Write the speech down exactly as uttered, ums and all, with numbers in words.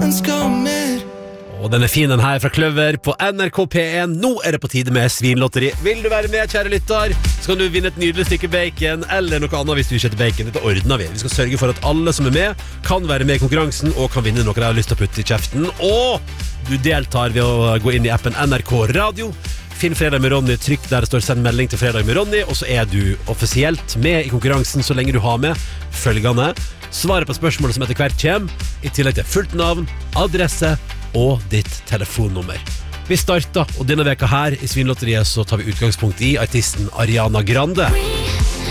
ønsker mer. Og den er fin den her fra Kløver på N R K P en. Nå er det på tide med svinlotteri. Vil du være med, kjære lytter? Så kan du vinne et nydelig stykke bacon eller noe annet hvis du ikke heter bacon. Dette ordner vi. Vi skal sørge for at alle som er med kan være med i konkurransen og kan vinne noe de har lyst til å putte i kjeften. Og du deltar ved å gå inn i appen N R K Radio. Finn Fredag med Ronny, trykk der det står send melding til Fredag med Ronny, og så er du offisielt med i konkurransen så lenge du har med følgende. Svaret på spørsmålet som etter hvert kommer, i tillegg til fullt navn, adresse og ditt telefonnummer. Vi starter, og denne veka her i Svinlotteriet så tar vi utgangspunkt i artisten Ariana Grande.